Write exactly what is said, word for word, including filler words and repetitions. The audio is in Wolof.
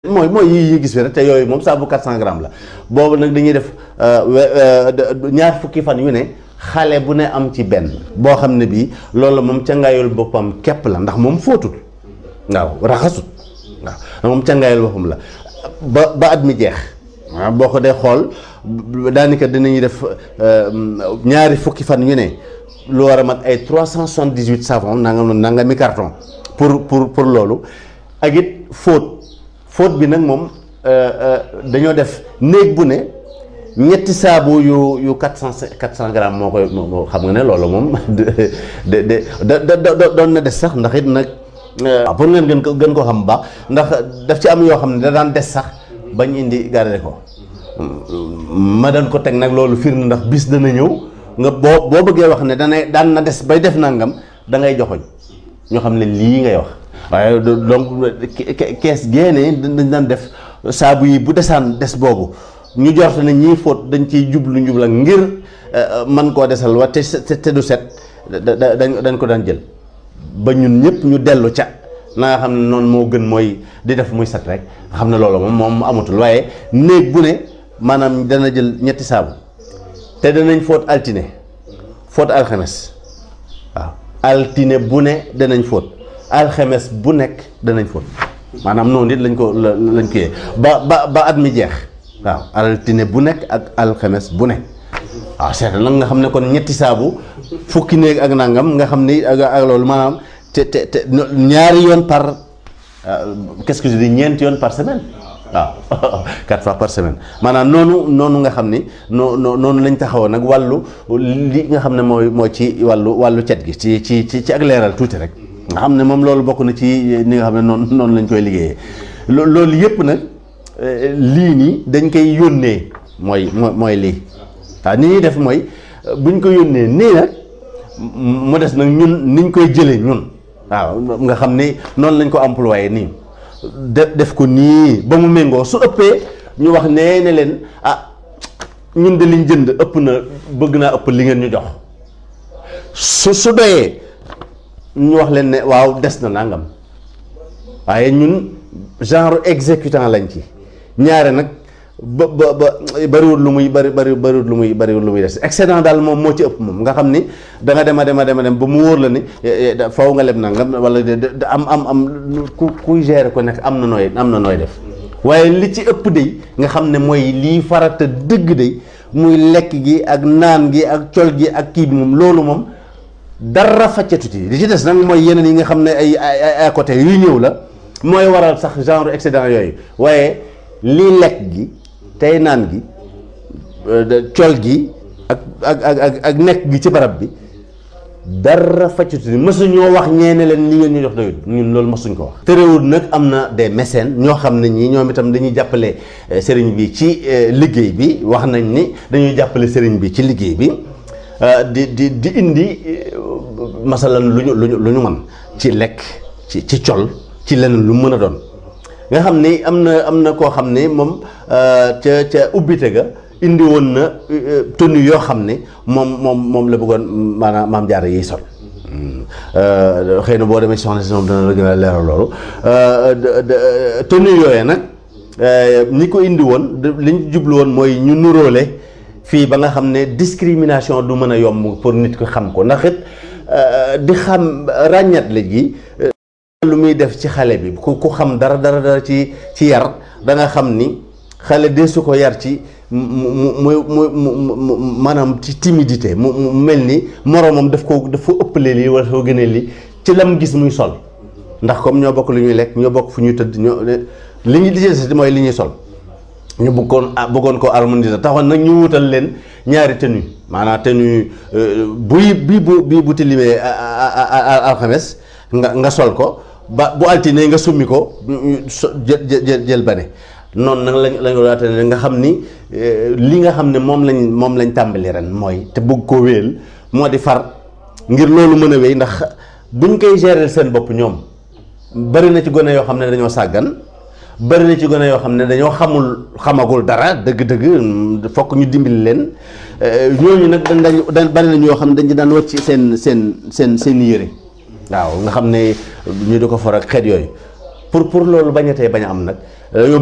mooy mooy yi yi gis fi rek te yooyu moom saabu quatre cent grammes la boobu nag dañuy def ñaar fukki fan yu ne xale bu ne am ci benn boo xam ne bii loolu moom cangaayul boppam képp la ndax moom fóotul waaw raxasut waaw moom cangaayul boppam la ba ba at mi jeex waaw boo ko dee xool daanaka dinañuy def ñaari fukki fan yu ne lu war a mat ay trois cent soixante-dix-huit savon nangam nangam mi carton pour pour pour loolu ak it fóot fóot bi nag moom dañoo def néeg bu ne ñetti saabu yu yu quatre cent quatre cent grammes moo koy moo xam nga ne loolu moom de de de da doon na des sax ndax it nag pour ngeen gën ko gën ko xam bu baax ndax daf ci am yoo xam ne da daan des sax bañ indi garder ko ma daan ko teg nag loolu firnde ndax bis dana ñëw nga boo boo bëggee wax ne dana daan na des bay def nangam da ngay joxoñ ñoo xam ne lii ngay wax. waaye donc kees génne dañ daan def saabu yi bu desaan des boobu ñu jort ne ñii fóot dañ ciy jublu njubla ngir man koo desal wa te te du set dañ dañ ko daan jël ba ñun ñëpp ñu dellu ca na nga xam ne noonu moo gën mooy di def muy set rek xam ne loolu moom moom amatul waaye néeg bu ne maanaam dana jël ñetti saabu te danañ fóot altine fóot alxames waaw altine bu ne danañ fóot alxames bu nekk danañ fóot maanaam noonu it lañ ko lañ ko yee ba ba ba at mi jeex waaw altine bu nekk ak alxames bu nekk waaw seet nag nga xam ne kon ñetti saabu fukki néeg ak nangam nga xam ni ak ak loolu maanaam te te te ñaari yoon par qu'est-ce que je dis ñeenti yoon par semaine waaw quatre fois par semaine maanaam noonu noonu nga xam ni noo noonu lañ taxawoon nag wàllu li nga xam ne mooy mooy ci wàllu wàllu cet gi ci ci ci ci ak leeral tuuti rek nga xam ne moom loolu bokk na ci ni nga xam ne noonu noonu lañ koy liggéeyee loolu yëpp nag lii nii dañ koy yónnee mooy mooy lii waaw ni ñuy def mooy buñ ko yónnee nii nag mu des nag ñun niñ koy jëlee ñun waaw nga xam ni noonu lañ ko employé nii def def ko nii ba mu méngoo su ëppee ñu wax nee ne leen ah ñun de liñ jënd ëpp na bëgg naa ëpp li ngeen ñu jox su su doyee ñu wax leen ne waaw des na nangam waaye ñun genre exécutant lañ ci ñaare nag ba ba ba bariwul lu muy bari bari bariwul lu muy bariwul lu muy des excédent daal moom moo ci ëpp moom nga xam ni da nga dem a dem a dem a dem ba mu wóor la ni faw nga leb nangam wala am am am ku kuy gérer ko nekk am na nooy am na nooy def waaye li ci ëpp de nga xam ne mooy lii farata dëgg de muy lekk gi ak naan gi ak col gi ak kii bi moom loolu moom dara faccatu ci li ci des nag mooy yeneen yi nga xam ne ay ay à côté yu ñëw la mooy waral sax genre excédent yooyu waaye lii lekk gi tey naan gi col gi ak ak ak ak nekk gi ci barab bi dara faccatu ci mësuñoo wax ñeene leen li ngeen ñu jox doyut ñun loolu mësuñ ko wax. terewul nag am na des mécènes ñoo xam ne ñii ñoom itam dañuy jàppale sëriñ bi ci liggéey bi wax nañ ni dañuy jàppale sëriñ bi ci liggéey bi. di di di indi masalan lu ñu lu ñu lu ñu mën ci lekk ci ci col ci leneen lu mën a doon nga xam ni am na am na koo xam ne moom ca ca ubbite ga indi woon na tenue yoo xam ne moom moom moom la bëggoon maanaam maam jaara yiy sol xëy na boo demee soxna si moom dana la gën a leeral loolu tenue yooyee nag ñi ko indi woon li ñu jublu woon mooy ñu nuróole fii ba nga xam ne discrimination du mën a yomb pour nit ko xam ko ndax it di xam ràññat la gi lu muy def ci xale bi ku ku xam dara dara dara ci ci yar da nga xam ni xale de su ko yar ci mu mu mu maanaam ci timidité mu mu mel ni moroomam daf ko daf ko ëppalee lii wala soo gënee lii ci lam gis muy sol ndax comme ñoo bokk lu ñuy lekk ñoo bokk fu ñuy tëdd ñoo li ñu di mooy li ñuy sol ñu bëggoon bëggoon ko harmoniser taxoon nag ñu wutal leen ñaari tenue maanaam tenue buy bii bu bii bu tilimee alxames nga nga sol ko ba bu altine nga summi ko jël jël jël bane noonu nag lañ lañ waate ne nga xam ni li nga xam ne moom lañ moom lañ tàmbali ren mooy te bëgg koo wéyal moo di far ngir loolu mën a wéy ndax buñ koy gérer seen bopp ñoom bari na ci gone yoo xam ne dañoo sàggan bari na ci gone yoo xam ne dañoo xamul xamagul dara dëgg-dëgg fokk ñu dimbali leen ñooñu nag dañ dañ bari na ñoo xam ne dañu daan wàcc seen seen seen seen yére waaw nga xam ne ñu di ko for ak xeet yooyu pour pour loolu bañatee bañ a am nag